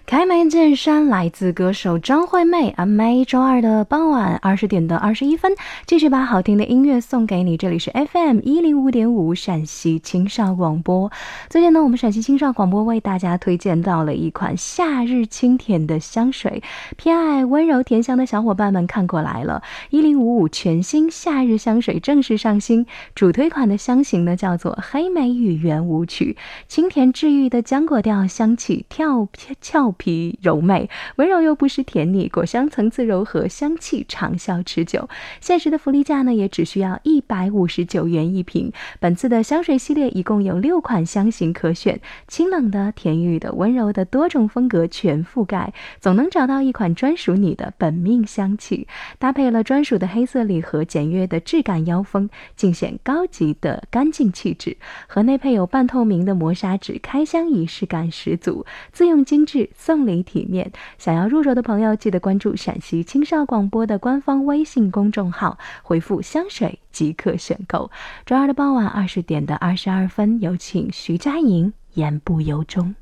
开门见山，来自歌手张惠妹。每周二的傍晚20点的21分，继续把好听的音乐送给你。这里是 FM105.5 陕西青少广播。最近呢，我们陕西青少广播为大家推荐到了一款夏日清甜的香水，偏爱温柔甜香的小伙伴们看过来了。1055全新夏日香水正式上新，主推款的香型呢叫做黑莓与圆舞曲，清甜治愈的浆果调香气，俏皮柔美，温柔又不失甜腻，果香层次柔和，香气长效持久。限时的福利价呢也只需要159元一瓶。本次的香水系列一共有6款香型可选，清冷的、甜郁的、温柔的多种风格全覆盖，总能找到一款专属你的本命香气。搭配了专属的黑色礼盒，简约的质感腰封，尽显高级的干净气质。盒内配有半透明的磨砂纸，开箱仪式感十足，自用精致，送礼体面。想要入手的朋友记得关注陕西青少广播的官方微信公众号，回复香水即可选购。周二的傍晚20点的22分，有请徐佳莹言不由衷。